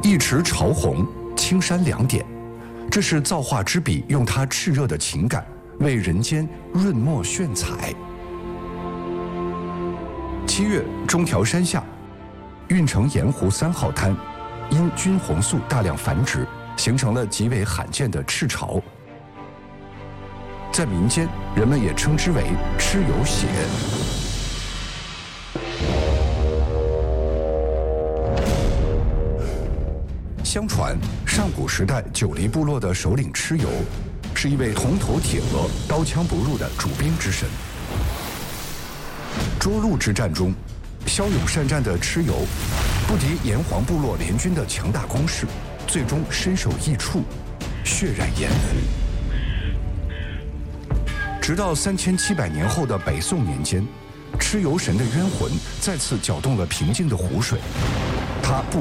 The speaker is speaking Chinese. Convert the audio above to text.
一池潮红，青山两点，这是造化之笔用他炽热的情感为人间润墨炫彩。7月，中条山下，运城盐湖3号滩因菌红素大量繁殖，形成了极为罕见的赤潮。在民间，人们也称之为蚩尤血。相传，上古时代九黎部落的首领蚩尤，是一位铜头铁额、刀枪不入的主兵之神。涿鹿之战中，骁勇善战的蚩尤，不敌炎黄部落联军的强大攻势，最终身首异处，血染盐湖。直到3700年后的北宋年间，蚩尤神的冤魂再次搅动了平静的湖水，他不